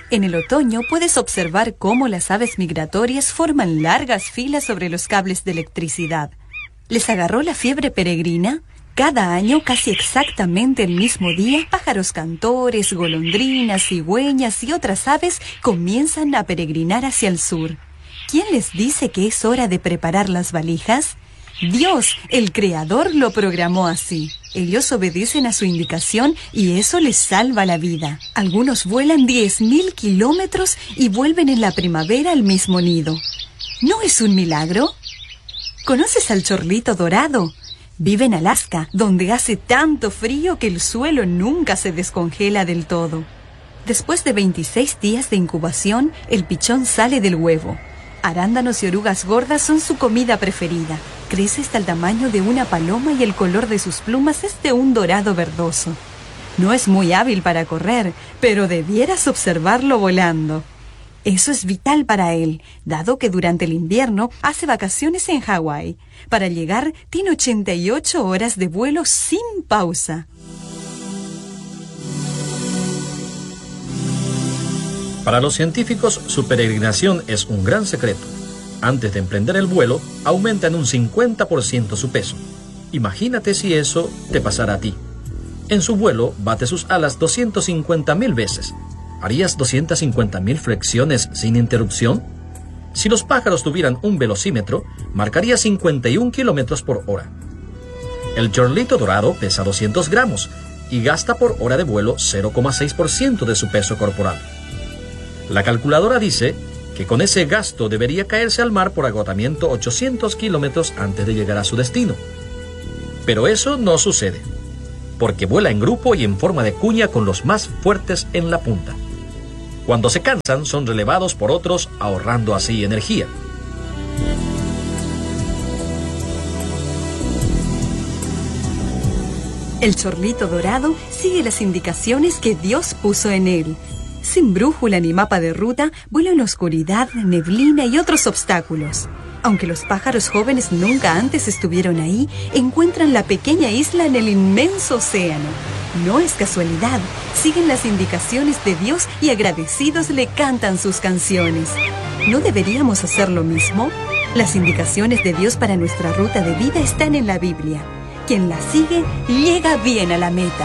En el otoño puedes observar cómo las aves migratorias forman largas filas sobre los cables de electricidad. ¿Les agarró la fiebre peregrina? Cada año, casi exactamente el mismo día, pájaros cantores, golondrinas, cigüeñas y otras aves comienzan a peregrinar hacia el sur. ¿Quién les dice que es hora de preparar las valijas? Dios, el Creador, lo programó así. Ellos obedecen a su indicación y eso les salva la vida. Algunos vuelan 10.000 kilómetros y vuelven en la primavera al mismo nido. ¿No es un milagro? ¿Conoces al chorlito dorado? Vive en Alaska, donde hace tanto frío que el suelo nunca se descongela del todo. Después de 26 días de incubación, el pichón sale del huevo. Arándanos y orugas gordas son su comida preferida. Crece hasta el tamaño de una paloma y el color de sus plumas es de un dorado verdoso. No es muy hábil para correr, pero debieras observarlo volando. Eso es vital para él, dado que durante el invierno hace vacaciones en Hawái. Para llegar, tiene 88 horas de vuelo sin pausa. Para los científicos, su peregrinación es un gran secreto. Antes de emprender el vuelo, aumenta en un 50% su peso. Imagínate si eso te pasara a ti. En su vuelo, bate sus alas 250.000 veces. ¿Harías 250.000 flexiones sin interrupción? Si los pájaros tuvieran un velocímetro, marcaría 51 kilómetros por hora. El chorlito dorado pesa 200 gramos y gasta por hora de vuelo 0,6% de su peso corporal. La calculadora dice que con ese gasto debería caerse al mar por agotamiento 800 kilómetros antes de llegar a su destino. Pero eso no sucede, porque vuela en grupo y en forma de cuña con los más fuertes en la punta. Cuando se cansan, son relevados por otros, ahorrando así energía. El chorlito dorado sigue las indicaciones que Dios puso en él. Sin brújula ni mapa de ruta, vuela en la oscuridad, neblina y otros obstáculos. Aunque los pájaros jóvenes nunca antes estuvieron ahí, encuentran la pequeña isla en el inmenso océano. No es casualidad, siguen las indicaciones de Dios y agradecidos le cantan sus canciones. ¿No deberíamos hacer lo mismo? Las indicaciones de Dios para nuestra ruta de vida están en la Biblia. Quien la sigue, llega bien a la meta.